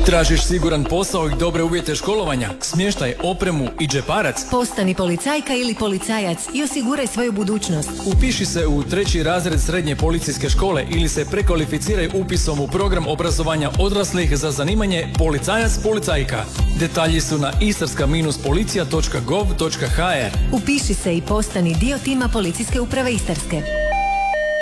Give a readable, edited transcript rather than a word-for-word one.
Tražiš siguran posao i dobre uvjete školovanja, smještaj, opremu i džeparac? Postani policajka ili policajac i osiguraj svoju budućnost. Upiši se u 3. razred srednje policijske škole ili se prekvalificiraj upisom u program obrazovanja odraslih za zanimanje policajac-policajka. Detalji su na istarska-policija.gov.hr. Upiši se i postani dio tima Policijske uprave Istarske.